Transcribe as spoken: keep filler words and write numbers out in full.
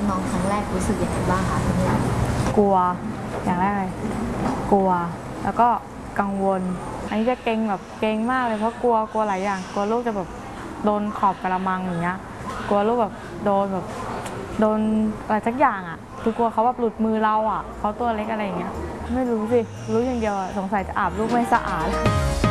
รับน้องครั้งแรกรู้สึกยังไงบ้างคะพี่กลัวอย่างแรกเลยกลัวแล้วก็กังวลอันนี้จะเกรงแบบเกรงมากเลยเพราะกลัวกลัวหลายอย่างกลัวลูกจะแบบโดนขอบกระมังอย่างเงี้ยกลัวลูกแบบโดนแบบโดนอะไรสักอย่างอ่ะคือกลัวเขาแบบหลุดมือเราอ่ะเขาตัวเล็กอะไรอย่างเงี้ยไม่รู้สิรู้อย่างเดียวสงสัยจะอาบลูกไม่สะอาด